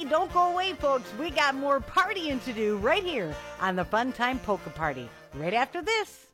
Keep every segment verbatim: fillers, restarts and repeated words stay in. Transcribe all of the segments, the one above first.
Hey, don't go away, folks. We got more partying to do right here on the Fun Time Polka Party. Right after this.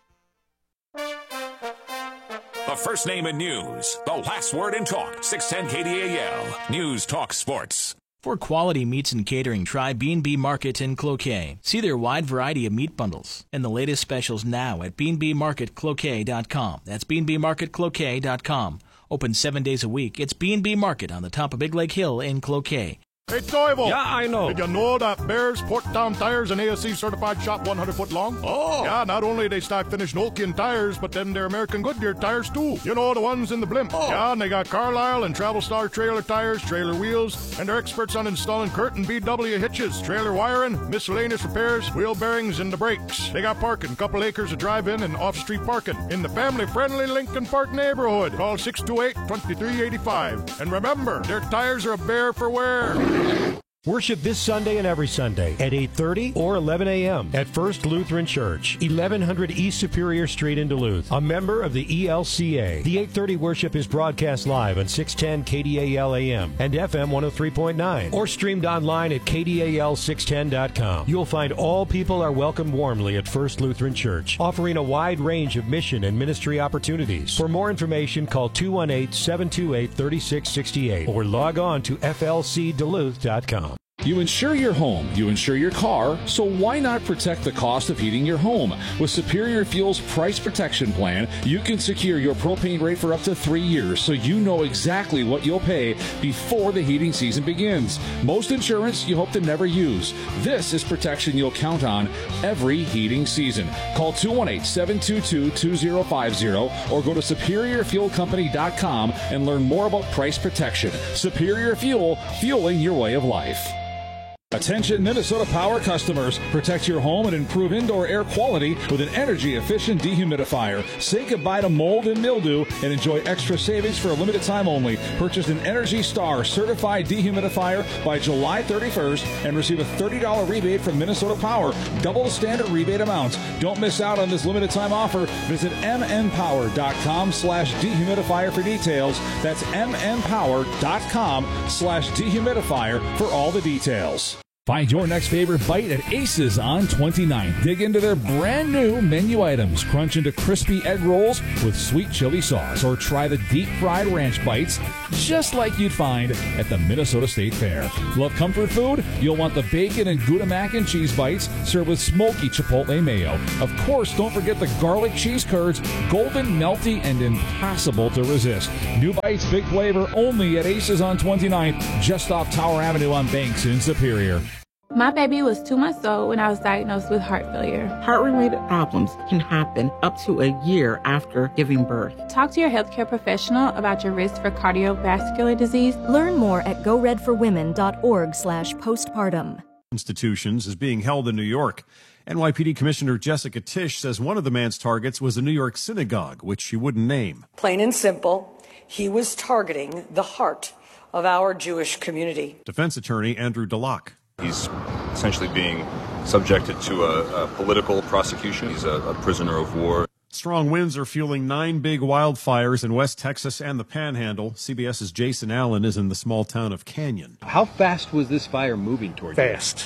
The first name in news, the last word in talk. six ten K D A L, News Talk Sports. For quality meats and catering, try B and B Market in Cloquet. See their wide variety of meat bundles and the latest specials now at B and B Market Cloquet dot com. That's B and B Market Cloquet dot com. Open seven days a week. It's B and B Market on the top of Big Lake Hill in Cloquet. Hey, Toivo. Yeah, I know. Did you know that Bears Porttown Tires and A S C certified shop one hundred foot long? Oh. Yeah, not only they stock finished Nokian tires, but then they're American Goodyear tires too. You know, the ones in the blimp. Oh. Yeah, and they got Carlisle and Travel Star trailer tires, trailer wheels, and they're experts on installing Curtin B W hitches, trailer wiring, miscellaneous repairs, wheel bearings, and the brakes. They got parking, couple acres of drive-in and off-street parking in the family-friendly Lincoln Park neighborhood. Call six two eight, two three eight five. And remember, their tires are a bear for wear. Worship this Sunday and every Sunday at eight thirty or eleven a.m. at First Lutheran Church, eleven hundred East Superior Street in Duluth, a member of the E L C A. The eight thirty worship is broadcast live on six ten K D A L A M and F M one oh three point nine or streamed online at K D A L six ten dot com. You'll find all people are welcomed warmly at First Lutheran Church, offering a wide range of mission and ministry opportunities. For more information, call two one eight, seven two eight, three six six eight or log on to F L C Duluth dot com. You insure your home, you insure your car, so why not protect the cost of heating your home? With Superior Fuel's Price Protection Plan, you can secure your propane rate for up to three years so you know exactly what you'll pay before the heating season begins. Most insurance you hope to never use. This is protection you'll count on every heating season. Call two one eight, seven two two, two zero five zero or go to superior fuel company dot com and learn more about price protection. Superior Fuel, fueling your way of life. Attention Minnesota Power customers, protect your home and improve indoor air quality with an energy-efficient dehumidifier. Say goodbye to mold and mildew and enjoy extra savings for a limited time only. Purchase an Energy Star certified dehumidifier by July thirty-first and receive a thirty dollars rebate from Minnesota Power, double the standard rebate amount. Don't miss out on this limited time offer. Visit m n power dot com slash dehumidifier for details. That's m n power dot com slash dehumidifier for all the details. Find your next favorite bite at Aces on twenty-ninth. Dig into their brand new menu items. Crunch into crispy egg rolls with sweet chili sauce, or try the deep fried ranch bites just like you'd find at the Minnesota State Fair. Love comfort food? You'll want the bacon and Gouda mac and cheese bites served with smoky chipotle mayo. Of course, don't forget the garlic cheese curds, golden, melty, and impossible to resist. New bites, big flavor, only at Aces on twenty-ninth, just off Tower Avenue on Banks in Superior. My baby was two months old when I was diagnosed with heart failure. Heart-related problems can happen up to a year after giving birth. Talk to your healthcare professional about your risk for cardiovascular disease. Learn more at go red for women dot org slash postpartum. Institutions is being held in New York. N Y P D Commissioner Jessica Tisch says one of the man's targets was a New York synagogue, which she wouldn't name. Plain and simple, he was targeting the heart of our Jewish community. Defense attorney Andrew Dulac. He's essentially being subjected to a, a political prosecution. He's a, a prisoner of war. Strong winds are fueling nine big wildfires in West Texas and the Panhandle. CBS's Jason Allen is in the small town of Canyon. How fast was this fire moving toward you? Fast.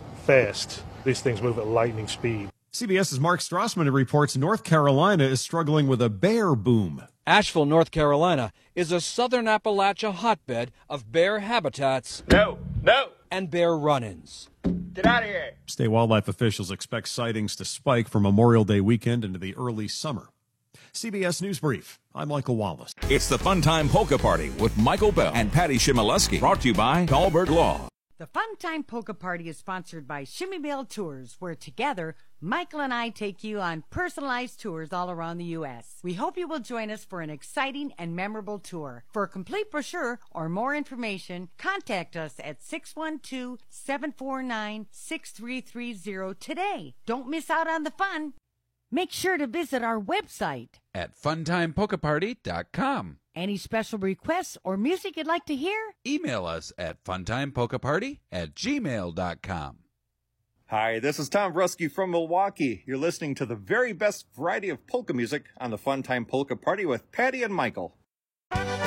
Fast. These things move at lightning speed. CBS's Mark Strassman reports North Carolina is struggling with a bear boom. Asheville, North Carolina is a southern Appalachia hotbed of bear habitats. No, no. And bear run-ins. Get out of here. State wildlife officials expect sightings to spike from Memorial Day weekend into the early summer. C B S News Brief. I'm Michael Wallace. It's the Fun Time Polka Party with Michael Bell and Patty Shimileski. Brought to you by Dahlberg Law. The Fun Time Polka Party is sponsored by Shimmy Bell Tours, where together, Michael and I take you on personalized tours all around the U S We hope you will join us for an exciting and memorable tour. For a complete brochure or more information, contact us at six one two, seven four nine, six three three zero today. Don't miss out on the fun. Make sure to visit our website at fun time polka party dot com. Any special requests or music you'd like to hear? Email us at fun time polka party at gmail dot com. Hi, this is Tom Brusky from Milwaukee. You're listening to the very best variety of polka music on the Fun Time Polka Party with Patty and Michael.